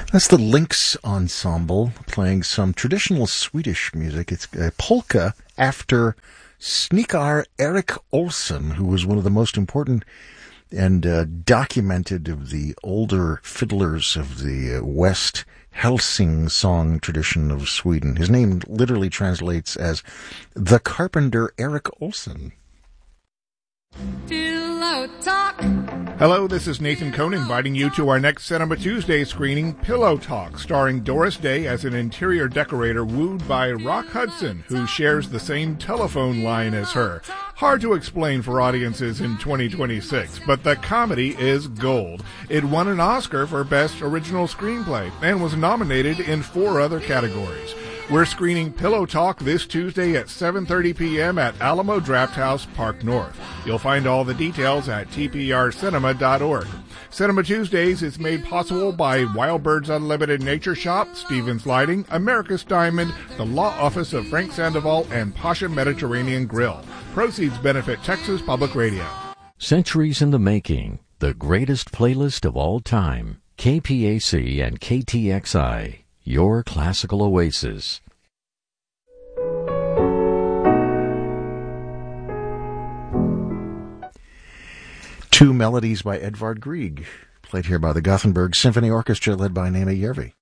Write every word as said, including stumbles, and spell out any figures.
That's the Lynx Ensemble playing some traditional Swedish music. It's a polka after Snikar Erik Olsson, who was one of the most important and uh, documented of the older fiddlers of the uh, West Helsing song tradition of Sweden. His name literally translates as the Carpenter Erik Olsson. Pillow Talk. Hello, this is Nathan Cohn inviting you to our next Cinema Tuesday screening, Pillow Talk, starring Doris Day as an interior decorator wooed by Rock Hudson, who shares the same telephone line as her. Hard to explain for audiences in twenty twenty-six, but the comedy is gold. It won an Oscar for Best Original Screenplay and was nominated in four other categories. We're screening Pillow Talk this Tuesday at seven thirty p.m. at Alamo Drafthouse, Park North. You'll find all the details at t p r cinema dot org. Cinema Tuesdays is made possible by Wild Birds Unlimited Nature Shop, Stevens Lighting, America's Diamond, the Law Office of Frank Sandoval, and Pasha Mediterranean Grill. Proceeds benefit Texas Public Radio. Centuries in the Making, the greatest playlist of all time. K P A C and K T X I, your classical oasis. Two melodies by Edvard Grieg, played here by the Gothenburg Symphony Orchestra led by Nema Järvi.